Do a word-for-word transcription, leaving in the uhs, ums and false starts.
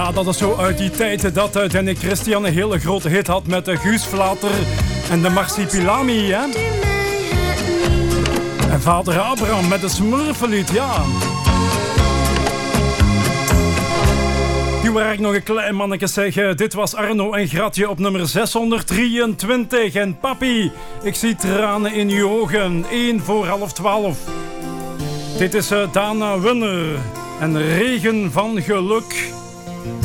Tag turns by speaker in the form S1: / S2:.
S1: Ja, dat is zo uit die tijd dat uh, Danny Christian een hele grote hit had met de Guus Vlater en de Marsipilami, hè? En vader Abraham met de Smurfenlied, ja. Die waar ik nog een klein manneke zeg. Dit was Arno en Gratje op nummer zeshonderddrieëntwintig. En papi, ik zie tranen in je ogen. één voor half twaalf. Dit is uh, Dana Winner en Regen van Geluk.